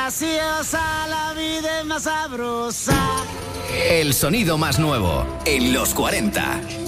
graciosa, la vida es más sabrosa. El sonido más nuevo en los 40.